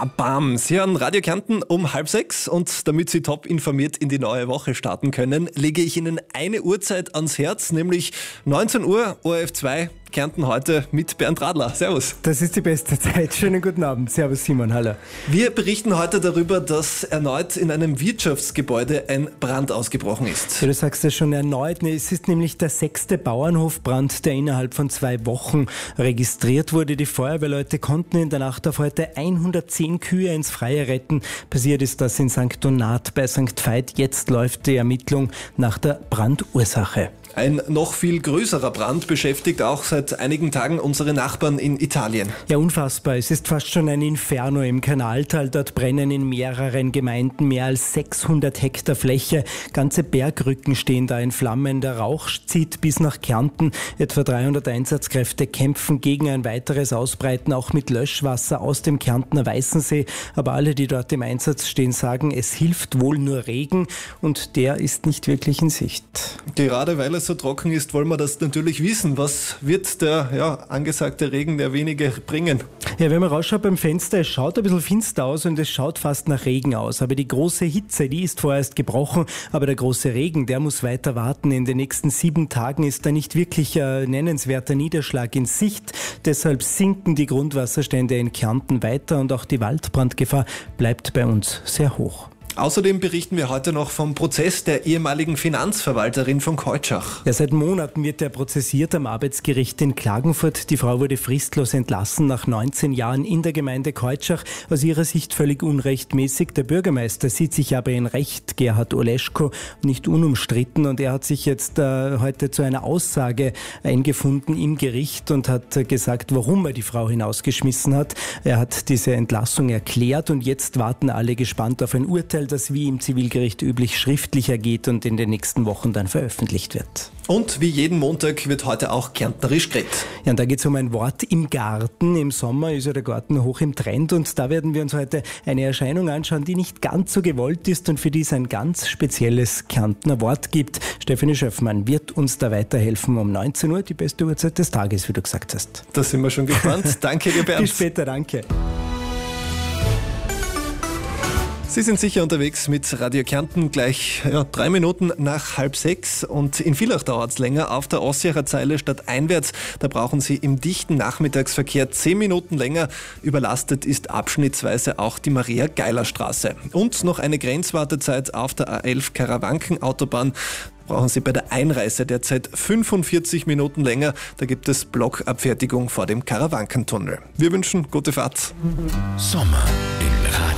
Bam. Sie hören Radio Kärnten um 5:30 und damit Sie top informiert in die neue Woche starten können, lege ich Ihnen eine Uhrzeit ans Herz, nämlich 19 Uhr, ORF2, Kärnten heute mit Bernd Radler. Servus. Das ist die beste Zeit. Schönen guten Abend. Servus Simon, hallo. Wir berichten heute darüber, dass erneut in einem Wirtschaftsgebäude ein Brand ausgebrochen ist. Ja, du sagst ja schon erneut. Es ist nämlich der 6. Bauernhofbrand, der innerhalb von 2 Wochen registriert wurde. Die Feuerwehrleute konnten in der Nacht auf heute 110 Kühe ins Freie retten. Passiert ist das in St. Donat bei St. Veit. Jetzt läuft die Ermittlung nach der Brandursache. Ein noch viel größerer Brand beschäftigt auch seit einigen Tagen unsere Nachbarn in Italien. Ja, unfassbar. Es ist fast schon ein Inferno im Kanaltal. Dort brennen in mehreren Gemeinden mehr als 600 Hektar Fläche. Ganze Bergrücken stehen da in Flammen. Der Rauch zieht bis nach Kärnten. Etwa 300 Einsatzkräfte kämpfen gegen ein weiteres Ausbreiten, auch mit Löschwasser aus dem Kärntner Weißensee. Aber alle, die dort im Einsatz stehen, sagen, es hilft wohl nur Regen und der ist nicht wirklich in Sicht. Gerade weil es so trocken ist, wollen wir das natürlich wissen. Was wird der angesagte Regen der wenige bringen? Ja, wenn man rausschaut beim Fenster, es schaut ein bisschen finster aus und es schaut fast nach Regen aus. Aber die große Hitze, die ist vorerst gebrochen. Aber der große Regen, der muss weiter warten. In den nächsten 7 Tagen ist da nicht wirklich ein nennenswerter Niederschlag in Sicht. Deshalb sinken die Grundwasserstände in Kärnten weiter und auch die Waldbrandgefahr bleibt bei uns sehr hoch. Außerdem berichten wir heute noch vom Prozess der ehemaligen Finanzverwalterin von Keutschach. Ja, seit Monaten wird er prozessiert am Arbeitsgericht in Klagenfurt. Die Frau wurde fristlos entlassen nach 19 Jahren in der Gemeinde Keutschach. Aus ihrer Sicht völlig unrechtmäßig. Der Bürgermeister sieht sich aber in Recht, Gerhard Oleschko, nicht unumstritten. Und er hat sich jetzt heute zu einer Aussage eingefunden im Gericht und hat gesagt, warum er die Frau hinausgeschmissen hat. Er hat diese Entlassung erklärt und jetzt warten alle gespannt auf ein Urteil, das wie im Zivilgericht üblich schriftlich ergeht und in den nächsten Wochen dann veröffentlicht wird. Und wie jeden Montag wird heute auch kärntnerisch geredet. Ja, und da geht es um ein Wort im Garten. Im Sommer ist ja der Garten hoch im Trend und da werden wir uns heute eine Erscheinung anschauen, die nicht ganz so gewollt ist und für die es ein ganz spezielles Kärntner Wort gibt. Stefanie Schöffmann wird uns da weiterhelfen um 19 Uhr, die beste Uhrzeit des Tages, wie du gesagt hast. Da sind wir schon gespannt. Danke dir, Bernd. Bis später, danke. Sie sind sicher unterwegs mit Radio Kärnten, gleich 3 Minuten nach 5:30 und in Villach dauert es länger. Auf der Ossiacher Zeile statt einwärts, da brauchen Sie im dichten Nachmittagsverkehr 10 Minuten länger. Überlastet ist abschnittsweise auch die Maria-Geiler-Straße. Und noch eine Grenzwartezeit auf der A11 Karawanken-Autobahn. Brauchen Sie bei der Einreise derzeit 45 Minuten länger. Da gibt es Blockabfertigung vor dem Karawankentunnel. Wir wünschen gute Fahrt. Sommer.